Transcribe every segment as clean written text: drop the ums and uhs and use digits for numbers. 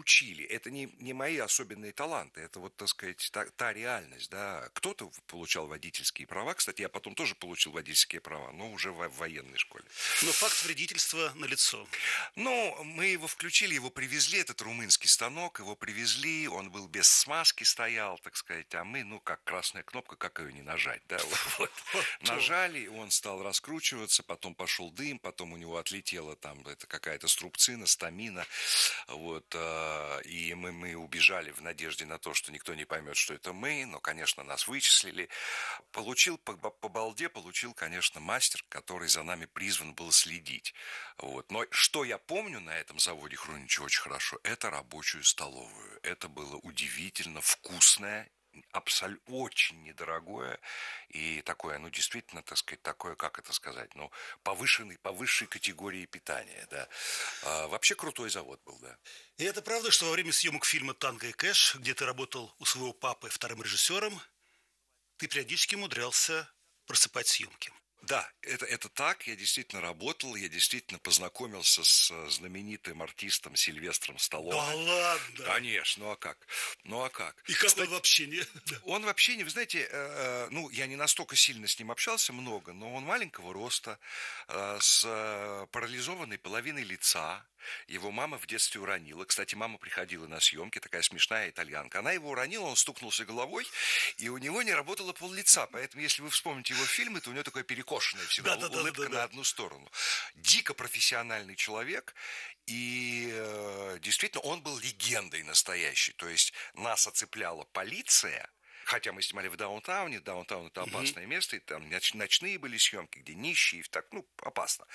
учили. Это не мои особенные таланты, это вот, так сказать, та реальность, да. Кто-то получал водительские права, кстати, я потом тоже получил водительские права, но уже в военной школе. Но факт вредительства налицо. Ну, мы его включили, его привезли, этот румынский станок, его привезли, он был без смазки стоял, так сказать, а мы, ну, как красная кнопка, как ее не нажать, да, вот. Нажали, он стал раскручиваться, потом пошел дым, потом у него отлетела там это какая-то струбцина, стамина, вот, и мы убежали в надежде на то, что никто не поймет, что это мы, но, конечно, нас вычислили. Получил по балде, получил, конечно, мастер, который за нами призван был следить. Вот. Но что я помню на этом заводе Хрунича очень хорошо, это рабочую столовую. Это было удивительно вкусное, абсолютно очень недорогое и такое, ну, действительно, так сказать, такое, как это сказать, ну, повысшей категории питания, да. Вообще крутой завод был, да. И это правда, что во время съемок фильма «Танго и Кэш», где ты работал у своего папы вторым режиссером, ты периодически умудрялся просыпать съемки? Да, это так, я действительно работал, я действительно познакомился с знаменитым артистом Сильвестром Да Сталлоне. ладно! Конечно, ну а как? Ну а как? И как он вообще не... Он вообще не, вы знаете, ну, я не настолько сильно с ним общался много, но он маленького роста, с парализованной половиной лица. Его мама в детстве уронила. Кстати, мама приходила на съемки, такая смешная итальянка. Она его уронила, он стукнулся головой, и у него не работало пол-лица. Поэтому, если вы вспомните его фильмы, то у него такое перекошенное всегда, улыбка на одну сторону. Дико профессиональный человек, и действительно он был легендой настоящей. То есть нас оцепляла полиция, хотя мы снимали в даунтауне, даунтаун это опасное место, и там ночные были съемки, где нищие, так, ну, опасно.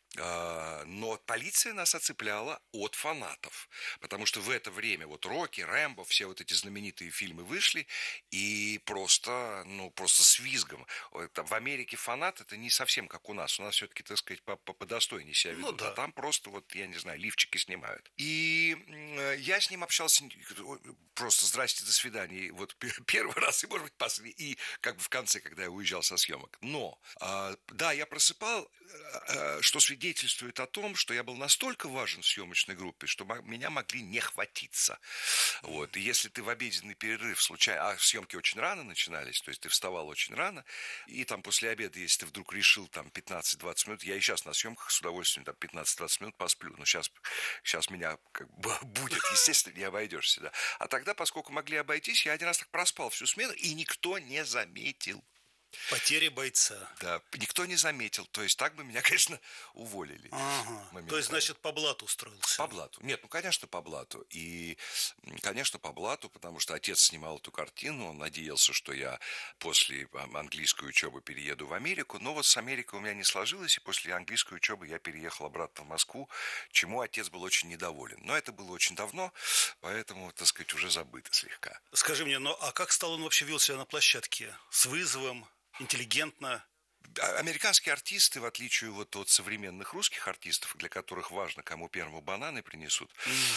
Но полиция нас оцепляла от фанатов, потому что в это время вот Рокки, Рэмбо, все вот эти знаменитые фильмы вышли, и просто, ну, просто с визгом. В Америке фанат это не совсем как у нас все-таки, так сказать, подостойнее себя ведут, Ну да. а там просто вот, я не знаю, лифчики снимают. И я с ним общался просто здрасте, до свидания, и вот первый раз, и может быть последний, и как бы в конце, когда я уезжал со съемок. Но, да, я просыпал, что свидетельствует о том, что я был настолько важен в съемочной группе, что меня могли не хватиться. Вот. И если ты в обеденный перерыв случайно... А съемки очень рано начинались, то есть ты вставал очень рано, и там после обеда, если ты вдруг решил там 15-20 минут, я и сейчас на съемках с удовольствием там 15-20 минут посплю, но сейчас меня как бы будет, естественно, не обойдешься. Да. А тогда, поскольку могли обойтись, я один раз так проспал всю смену, и никто не заметил. Потери бойца. Да, никто не заметил. То есть так бы меня, конечно, уволили. Ага. То есть, значит, по блату устроился. По блату. Нет, ну, конечно, по блату. И, конечно, по блату, потому что отец снимал эту картину, он надеялся, что я после английской учебы перееду в Америку. Но вот с Америкой у меня не сложилось, и после английской учебы я переехал обратно в Москву, чему отец был очень недоволен. Но это было очень давно, поэтому, так сказать, уже забыто слегка. Скажи мне, ну а как Сталлоне вообще вел себя на площадке? С вызовом? Интеллигентно? Американские артисты, в отличие вот от современных русских артистов, для которых важно, кому первому бананы принесут,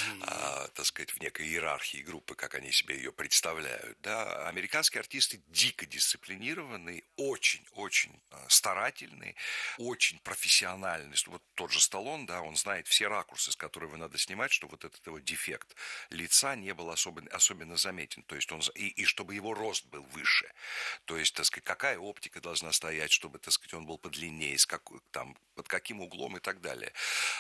так сказать, в некой иерархии группы, как они себе ее представляют, да, американские артисты дико дисциплинированные, очень-очень старательные, очень профессиональные. Вот тот же Сталлоне, да, он знает все ракурсы, с которыми надо снимать, чтобы вот этот его дефект лица не был особенно заметен. То есть он, и чтобы его рост был выше. То есть, так сказать, какая оптика должна стоять, чтобы, так сказать, он был подлиннее, там, под каким углом и так далее.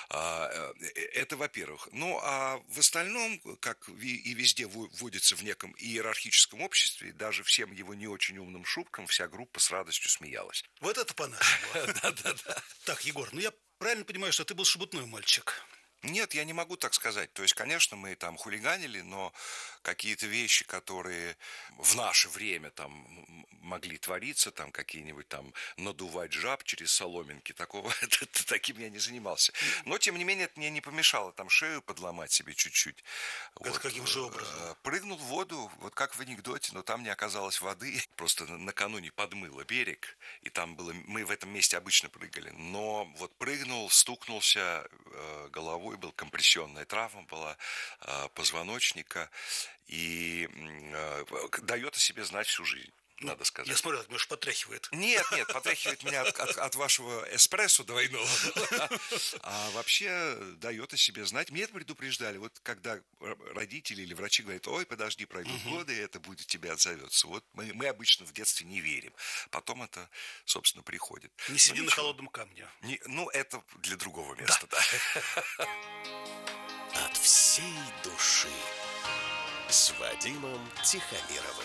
Это во-первых. Ну, а в остальном, как и везде водится в неком иерархическом обществе, даже всем его не очень умным шуткам вся группа с радостью смеялась. Вот это по-нашему. Да-да-да. Так, Егор, ну я правильно понимаю, что ты был шебутной мальчик? Нет, я не могу так сказать. То есть, конечно, мы там хулиганили, но какие-то вещи, которые в наше время там могли твориться, там какие-нибудь там надувать жаб через соломинки, таким я не занимался. Но, тем не менее, это мне не помешало там шею подломать себе чуть-чуть. Это вот. каким же образом? Прыгнул в воду, вот как в анекдоте, но там не оказалось воды. Просто накануне подмыло берег, и там было... Мы в этом месте обычно прыгали. Но вот прыгнул, стукнулся головой, был компрессионная травма была позвоночника, и дает о себе знать всю жизнь. Ну, надо сказать. я смотрю, меня аж потряхивает. Нет, потряхивает меня от вашего эспрессо двойного. А вообще дает о себе знать. Меня предупреждали, вот когда родители или врачи говорят: ой, подожди, пройдут годы, и это будет тебе отзовется. Вот мы обычно в детстве не верим. Потом это, собственно, приходит. Не сиди на холодном камне. Ну, это для другого места, да. От всей души с Вадимом Тихомировым.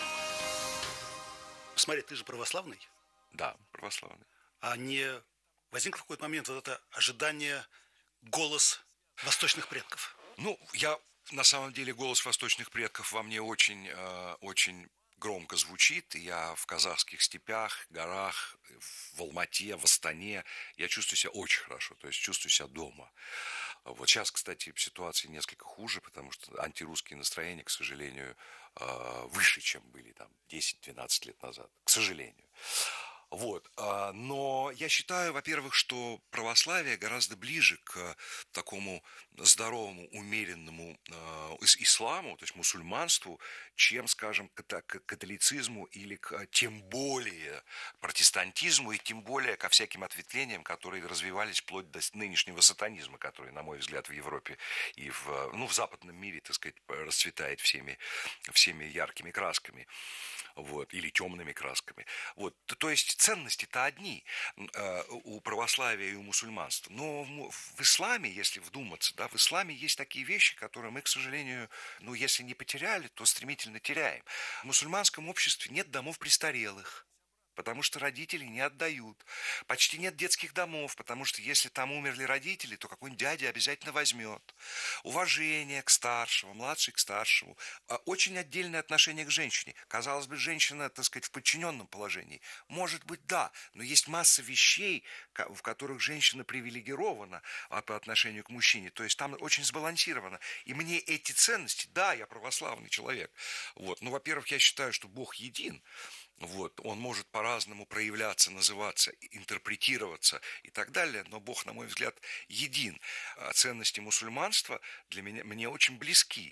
Смотри, ты же православный, Да, православный. а не возник в какой-то момент вот это ожидание, голос восточных предков? Ну, на самом деле, голос восточных предков во мне очень, очень громко звучит. Я в казахских степях, горах, в Алмате, в Астане. Я чувствую себя очень хорошо, то есть чувствую себя дома. Вот сейчас, кстати, ситуация несколько хуже, потому что антирусские настроения, к сожалению, выше, чем были там 10-12 лет назад. К сожалению. Вот. Но я считаю, во-первых, что православие гораздо ближе к такому здоровому, умеренному исламу, то есть мусульманству, чем, скажем, к католицизму или к тем более протестантизму и тем более ко всяким ответвлениям, которые развивались вплоть до нынешнего сатанизма, который, на мой взгляд, в Европе и в западном мире, так сказать, расцветает всеми яркими красками. Вот, или темными красками. Вот, то есть ценности-то одни у православия и у мусульманства. Но в исламе, если вдуматься, да, в исламе есть такие вещи, которые мы, к сожалению, если не потеряли, то стремительно теряем. В мусульманском обществе нет домов престарелых, потому что родители не отдают. Почти нет детских домов, потому что если там умерли родители, то какой-нибудь дядя обязательно возьмет. Уважение к старшему, младший к старшему. Очень отдельное отношение к женщине. Казалось бы, женщина, так сказать, в подчиненном положении. Может быть, да, но есть масса вещей, в которых женщина привилегирована по отношению к мужчине. То есть там очень сбалансировано. И мне эти ценности, да, я православный человек. Вот. Ну, во-первых, я считаю, что Бог един. Вот, он может по-разному проявляться, называться, интерпретироваться и так далее, но Бог, на мой взгляд, един. Ценности мусульманства для меня, мне очень близки.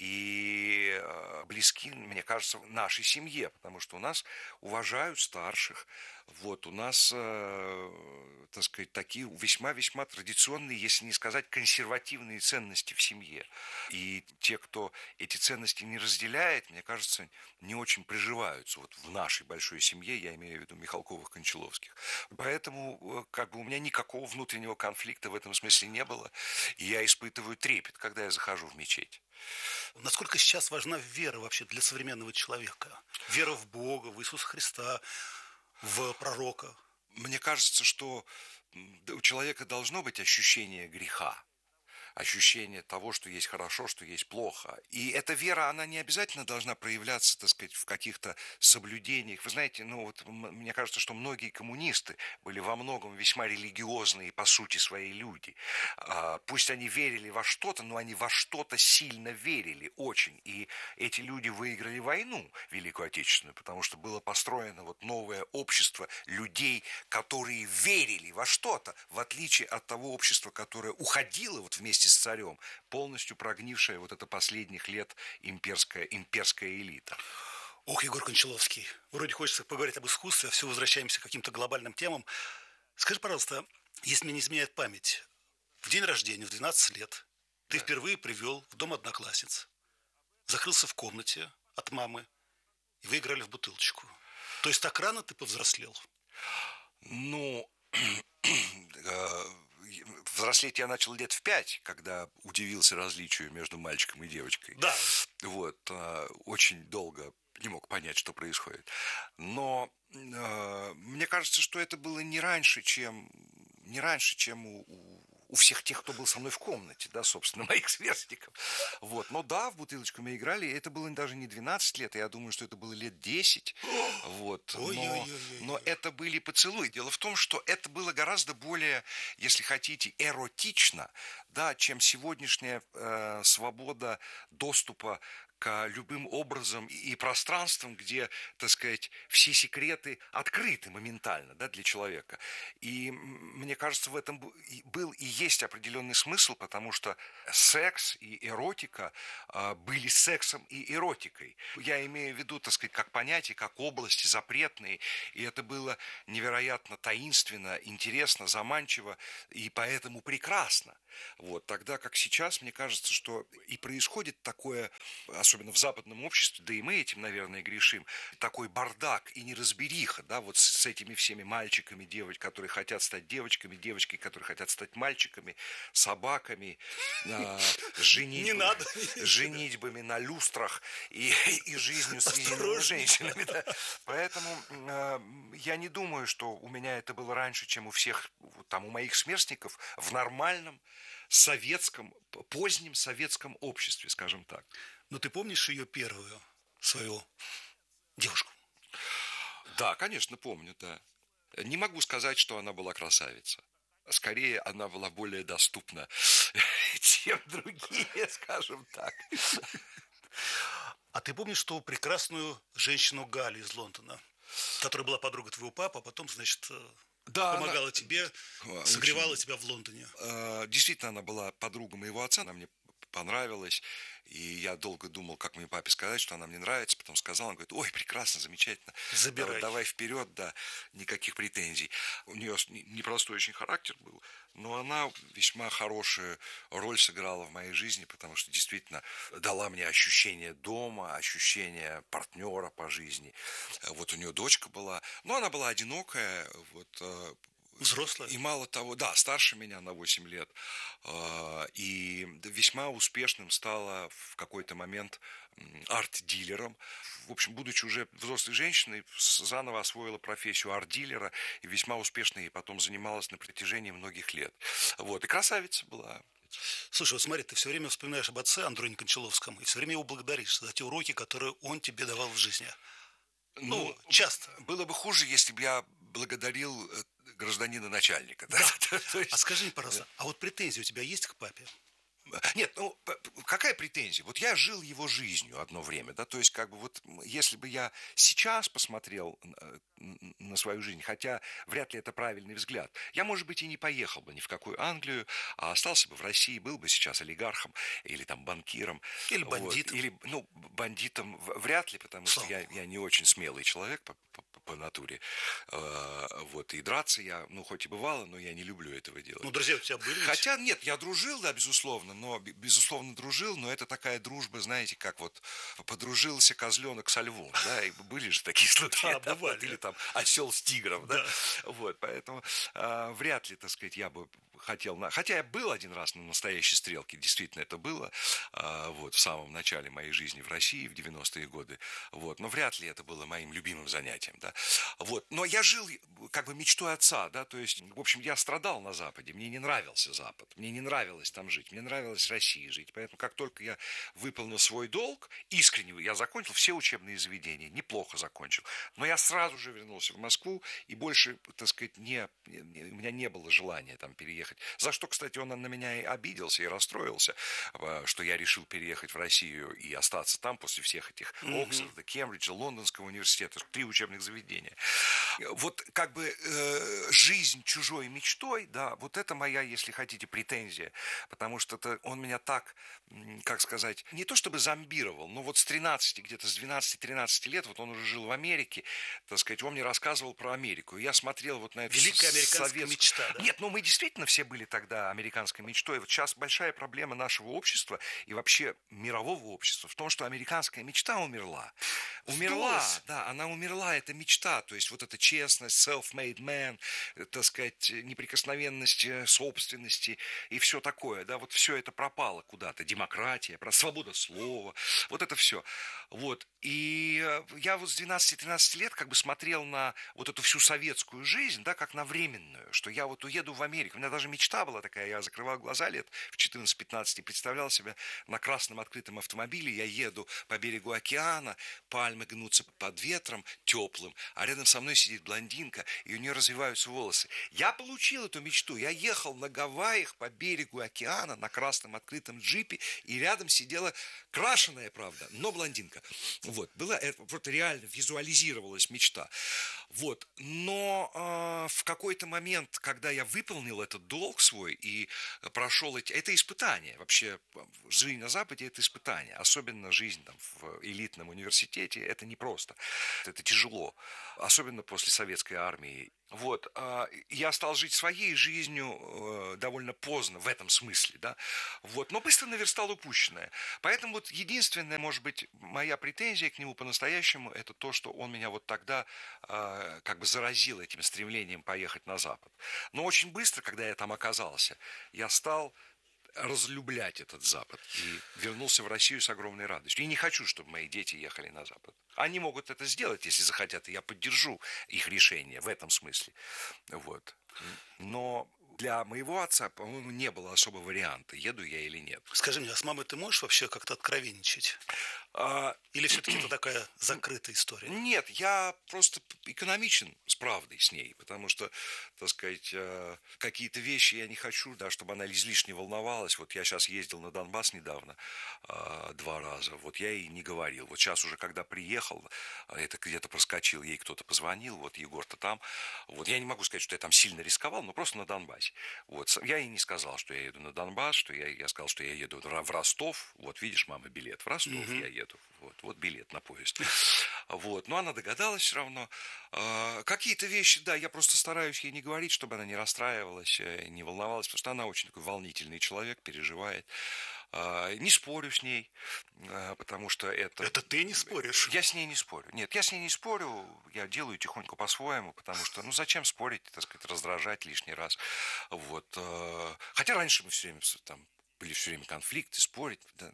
И близки, мне кажется, нашей семье, потому что у нас уважают старших. Вот, у нас, так сказать, такие весьма-весьма традиционные, если не сказать консервативные ценности в семье. И те, кто эти ценности не разделяет, мне кажется, не очень приживаются вот в нашей большой семье, я имею в виду Михалковых-Кончаловских. Поэтому у меня никакого внутреннего конфликта в этом смысле не было. И я испытываю трепет, когда я захожу в мечеть. Насколько сейчас важна вера вообще для современного человека? Вера в Бога, в Иисуса Христа, в пророка? Мне кажется, что у человека должно быть ощущение греха. Ощущение того, что есть хорошо, что есть плохо. И эта вера, она не обязательно должна проявляться, так сказать, в каких-то соблюдениях. Вы знаете, мне кажется, что многие коммунисты были во многом весьма религиозные по сути своей люди. Пусть они верили во что-то, но они во что-то сильно верили, очень. И эти люди выиграли войну Великую Отечественную, потому что было построено вот новое общество людей, которые верили во что-то, в отличие от того общества, которое уходило вот вместе с царем, полностью прогнившая вот это последних лет имперская элита. Ох, Егор Кончаловский, вроде хочется поговорить об искусстве, а все возвращаемся к каким-то глобальным темам. Скажи, пожалуйста, если мне не изменяет память, в день рождения, в 12 лет, ты впервые привел в дом одноклассниц, закрылся в комнате от мамы, и вы играли в бутылочку. То есть так рано ты повзрослел? Взрослеть я начал лет в 5, когда удивился различию между мальчиком и девочкой. Да. Вот, очень долго не мог понять, что происходит. Но мне кажется, что это было не раньше, чем у всех тех, кто был со мной в комнате, да, собственно, моих сверстников. Вот. Но да, в бутылочку мы играли, и это было даже не 12 лет, я думаю, что это было лет 10. Вот. Но это были поцелуи. Дело в том, что это было гораздо более, если хотите, эротично, да, чем сегодняшняя свобода доступа к любым образом и пространствам, где, так сказать, все секреты открыты моментально, да, для человека. И мне кажется, в этом был и есть определенный смысл, потому что секс и эротика были сексом и эротикой. Я имею в виду, так сказать, как понятия, как области запретные, и это было невероятно таинственно, интересно, заманчиво и поэтому прекрасно. Вот. Тогда как сейчас, мне кажется, что и происходит такое, особенно в западном обществе, да и мы этим, наверное, грешим, такой бардак и неразбериха, да, вот с этими всеми мальчиками, девочками, которые хотят стать девочками, девочки, которые хотят стать мальчиками, собаками, женитьбами на люстрах и жизнью с видимыми женщинами. Да. Поэтому я не думаю, что у меня это было раньше, чем у всех, там, у моих сверстников в нормальном советском, позднем советском обществе, скажем так. Но ты помнишь ее первую, свою девушку? Да, конечно, помню, да. Не могу сказать, что она была красавица. Скорее, она была более доступна, чем другие, скажем так. А ты помнишь ту прекрасную женщину Галю из Лондона, которая была подругой твоего папы, а потом, значит, да, помогала тебе, согревала тебя в Лондоне? Действительно, она была подругой моего отца, она мне понравилась. И я долго думал, как моей папе сказать, что она мне нравится. Потом сказал, он говорит: ой, прекрасно, замечательно. Забирай. Давай вперед, да, никаких претензий. У нее непростой очень характер был, но она весьма хорошую роль сыграла в моей жизни, потому что действительно дала мне ощущение дома, ощущение партнера по жизни. Вот у нее дочка была, но она была одинокая, вот. Взрослая? И мало того, да, старше меня на 8 лет. И весьма успешным стала в какой-то момент арт-дилером. В общем, будучи уже взрослой женщиной, заново освоила профессию арт-дилера и весьма успешно ей потом занималась на протяжении многих лет. Вот, и красавица была. Слушай, вот смотри, ты все время вспоминаешь об отце Андроне Кончаловском и все время его благодаришь за те уроки, которые он тебе давал в жизни. Ну, часто. Было бы хуже, если бы я благодарил гражданина начальника. Да? А скажи мне, пожалуйста, а вот претензии у тебя есть к папе? Нет, ну, какая претензия? Вот я жил его жизнью одно время, да, то есть, как бы, вот, если бы я сейчас посмотрел на свою жизнь, хотя вряд ли это правильный взгляд, я, может быть, и не поехал бы ни в какую Англию, а остался бы в России, был бы сейчас олигархом или там банкиром. Или бандитом. Вот, или, ну, бандитом вряд ли, потому что я не очень смелый человек по натуре. Вот, и драться я, ну, хоть и бывало, но я не люблю этого делать. Ну, друзья у тебя были? Хотя, нет, я дружил, да, безусловно, дружил, но это такая дружба, знаете, как вот подружился козленок со львом, да, и были же такие случаи, да, бывали. Вот, или там осел с тигром, да, вот, поэтому вряд ли, так сказать, я бы хотел, хотя я был один раз на настоящей стрелке, действительно это было, вот, в самом начале моей жизни в России, в 90-е годы, вот, но вряд ли это было моим любимым занятием, да, вот, но я жил, как бы, мечтой отца, да, то есть, в общем, я страдал на Западе, мне не нравился Запад, мне не нравилось там жить, мне нравилось в России жить, поэтому как только я выполнил свой долг, искренне, я закончил все учебные заведения, неплохо закончил, но я сразу же вернулся в Москву и больше, так сказать, у меня не было желания там переехать, за что, кстати, он на меня и обиделся, и расстроился, что я решил переехать в Россию и остаться там после всех этих Оксфорда, Кембриджа, Лондонского университета, 3 учебных заведения. Вот как бы жизнь чужой мечтой, да, вот это моя, если хотите, претензия, потому что он меня так, как сказать, не то чтобы зомбировал, но вот с 13, где-то с 12-13 лет, вот он уже жил в Америке, так сказать, он мне рассказывал про Америку, и я смотрел вот на эту великая американская мечта, да? Нет, ну мы действительно все были тогда американской мечтой. Вот сейчас большая проблема нашего общества и вообще мирового общества в том, что американская мечта умерла. Умерла, да, она умерла, эта мечта, то есть вот эта честность, self-made man, так сказать, неприкосновенность собственности и все такое, да, вот все это пропало куда-то, демократия, свобода слова, вот это все. Вот, и я вот с 12-13 лет как бы смотрел на вот эту всю советскую жизнь, да, как на временную, что я вот уеду в Америку. У меня даже мечта была такая, я закрывал глаза лет в 14-15 и представлял себя на красном открытом автомобиле, я еду по берегу океана, пальмы, пальмы гнутся под ветром теплым, а рядом со мной сидит блондинка, и у нее развиваются волосы. Я получил эту мечту. Я ехал на Гавайях по берегу океана на красном открытом джипе, и рядом сидела крашеная, правда, но блондинка. Вот, была, это вот реально визуализировалась мечта. Вот, но в какой-то момент, когда я выполнил этот долг свой и прошел это испытание, вообще жизнь на Западе это испытание, особенно жизнь там, в элитном университете, это непросто, это тяжело, особенно после советской армии. Вот, я стал жить своей жизнью довольно поздно в этом смысле, да, вот, но быстро наверстал упущенное. Поэтому вот единственная, может быть, моя претензия к нему по-настоящему, это то, что он меня вот тогда как бы заразил этим стремлением поехать на Запад. Но очень быстро, когда я там оказался, я стал разлюблять этот Запад и вернулся в Россию с огромной радостью. И не хочу, чтобы мои дети ехали на Запад. Они могут это сделать, если захотят, и я поддержу их решение в этом смысле. Вот. Но для моего отца, по-моему, не было особо варианта, еду я или нет. Скажи мне, а с мамой ты можешь вообще как-то откровенничать? Или все-таки это такая закрытая история? Нет, я просто экономичен с правдой с ней, потому что, так сказать, какие-то вещи я не хочу, да, чтобы она излишне волновалась. Вот я сейчас ездил на Донбасс недавно 2 раза, вот я ей не говорил. Вот сейчас уже, когда приехал, это где-то проскочил, ей кто-то позвонил, вот Егор-то там. Вот я не могу сказать, что я там сильно рисковал, но просто на Донбассе. Вот я ей не сказал, что я еду на Донбасс, что я сказал, что я еду в Ростов. Вот видишь, мама, билет в Ростов, я еду. Вот билет на поезд. Вот. Но она догадалась все равно. Какие-то вещи, да, я просто стараюсь ей не говорить, чтобы она не расстраивалась, не волновалась, потому что она очень такой волнительный человек, переживает. Не спорю с ней, потому что это... Это ты не споришь? Я с ней не спорю. Нет, я с ней не спорю, я делаю тихонько по-своему, потому что, ну, зачем спорить, так сказать, раздражать лишний раз. Вот. Хотя раньше мы все время там были все время конфликты, спорить, да,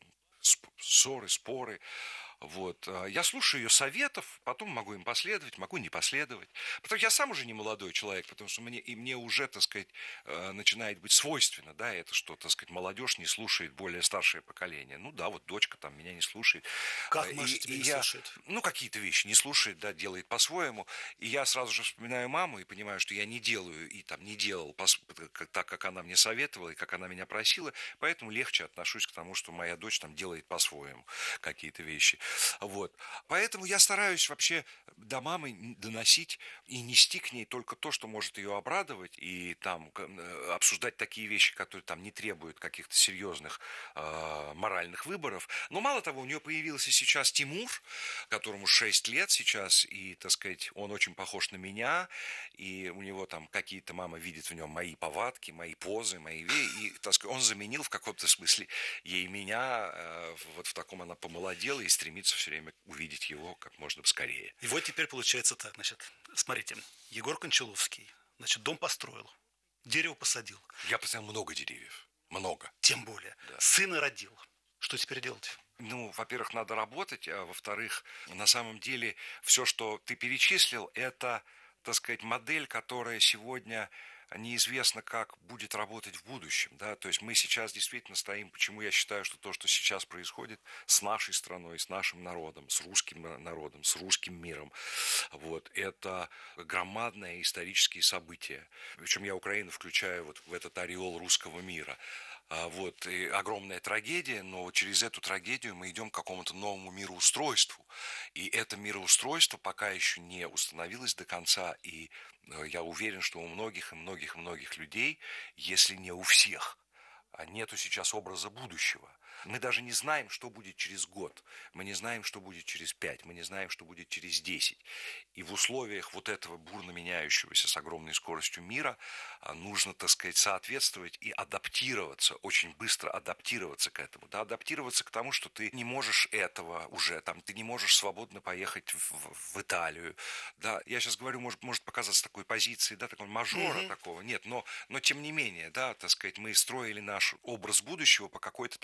ссоры, споры. Вот. Я слушаю ее советов, потом могу им последовать, могу не последовать. Потому что я сам уже не молодой человек, потому что мне уже, так сказать, начинает быть свойственно, да, это что, так сказать, молодежь не слушает более старшее поколение. Ну да, вот дочка там меня не слушает. Как Маша тебя не слушает? Ну, какие-то вещи не слушает, да, делает по-своему. И я сразу же вспоминаю маму и понимаю, что я не делаю и там не делал так, как она мне советовала и как она меня просила. Поэтому легче отношусь к тому, что моя дочь там делает по-своему какие-то вещи. Вот. Поэтому я стараюсь вообще до мамы доносить и нести к ней только то, что может ее обрадовать, и там обсуждать такие вещи, которые там не требуют каких-то серьезных моральных выборов. Но мало того, у нее появился сейчас Тимур, которому 6 лет сейчас, и, так сказать, он очень похож на меня, и у него там какие-то, мама видит в нем мои повадки, мои позы, и, так сказать, он заменил в каком-то смысле ей меня, вот в таком она помолодела и стремится все время увидеть его как можно скорее. И вот теперь получается так, значит, смотрите, Егор Кончаловский, значит, дом построил, дерево посадил. Я посадил много деревьев, много. Тем более, да. Сына родил. Что теперь делать? Ну, во-первых, надо работать, а во-вторых, на самом деле, все, что ты перечислил, это, так сказать, модель, которая сегодня неизвестно, как будет работать в будущем, да, то есть мы сейчас действительно стоим, почему я считаю, что то, что сейчас происходит с нашей страной, с нашим народом, с русским народом, с русским миром, вот, это громадные исторические события, причем я Украину включаю вот в этот ореол русского мира. Вот, и огромная трагедия, но вот через эту трагедию мы идем к какому-то новому мироустройству. И это мироустройство пока еще не установилось до конца, и я уверен, что у многих и многих и многих людей, если не у всех, нету сейчас образа будущего. Мы даже не знаем, что будет через год. Мы не знаем, что будет через 5. Мы не знаем, что будет через 10. И в условиях вот этого бурно меняющегося с огромной скоростью мира нужно, так сказать, соответствовать и адаптироваться, очень быстро адаптироваться к этому. Да, адаптироваться к тому, что ты не можешь этого уже, там, ты не можешь свободно поехать в Италию. Да, я сейчас говорю, может показаться такой позиции, да, такого мажора такого. Нет, но тем не менее, да, так сказать, мы строили наш образ будущего по какой-то такой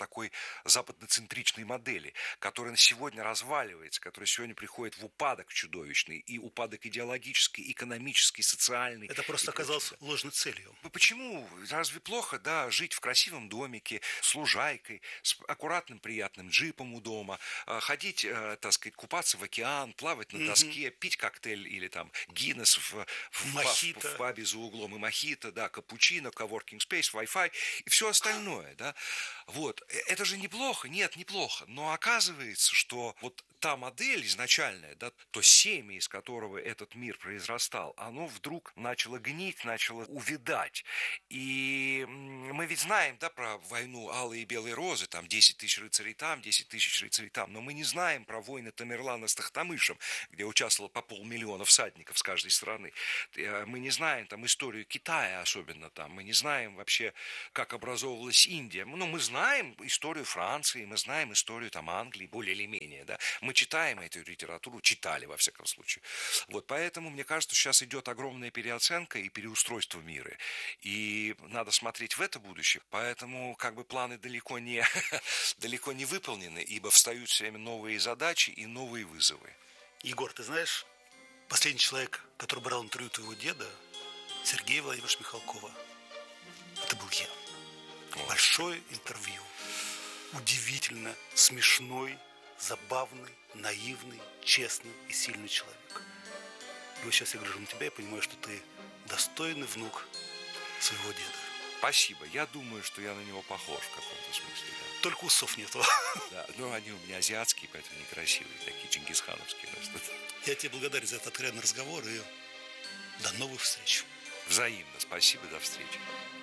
западноцентричной модели, которая сегодня разваливается, которая сегодня приходит в упадок чудовищный, и упадок идеологический, экономический, социальный. Это просто оказалось ложной целью. Почему? Разве плохо, да, жить в красивом домике, с лужайкой, с аккуратным, приятным джипом у дома, ходить, так сказать, купаться в океан, плавать на доске, пить коктейль или там Гиннес в пабе за углом, и мохито, да, капучино, коворкинг спейс, Wi-Fi и все остальное, да. Вот. Это же неплохо? Нет, неплохо. Но оказывается, что вот та модель изначальная, да, то семя, из которого этот мир произрастал, оно вдруг начало гнить, начало увядать. И мы ведь знаем, да, про войну Алые и Белые розы, там 10 тысяч рыцарей там, 10 тысяч рыцарей там, но мы не знаем про войны Тамерлана с Тохтамышем, где участвовало по 500 000 всадников с каждой стороны. Мы не знаем там историю Китая особенно там, мы не знаем вообще, как образовывалась Индия. Ну, мы знаем историю Франции, мы знаем историю там Англии, более или менее, да. Мы читаем эту литературу, читали во всяком случае. Вот поэтому, мне кажется, сейчас идет огромная переоценка и переустройство мира. И надо смотреть в это будущее. Поэтому как бы планы далеко не выполнены, ибо встают все время новые задачи и новые вызовы. Егор, ты знаешь, последний человек, который брал интервью твоего деда, Сергея Владимировича Михалкова, это был я. Большое интервью. Удивительно смешной, забавный, наивный, честный и сильный человек. И вот сейчас я гляжу на тебя и понимаю, что ты достойный внук своего деда. Спасибо. Я думаю, что я на него похож в каком-то смысле. Да. Только усов нету. Да, но они у меня азиатские, поэтому некрасивые, такие чингисхановские. Я тебе благодарен за этот откровенный разговор и до новых встреч. Взаимно. Спасибо. До встречи.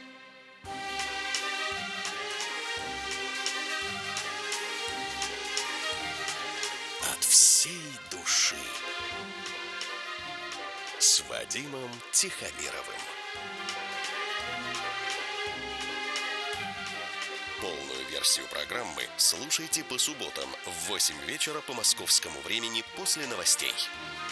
От всей души с Вадимом Тихомировым. Полную версию программы слушайте по субботам в 8 вечера по московскому времени после новостей.